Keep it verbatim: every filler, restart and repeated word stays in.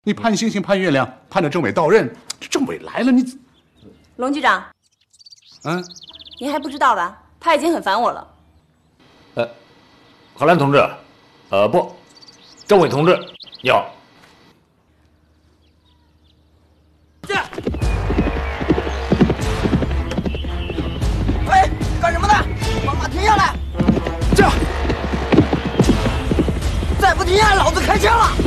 你盼星星盼月亮，盼着政委到任，这政委来了，你龙局长， 嗯， 您还不知道吧？他已经很烦我了。 呃，何兰同志，呃不，政委同志，你好。 进来！哎，干什么呢？把马停下来！这，再不停下，老子开枪了！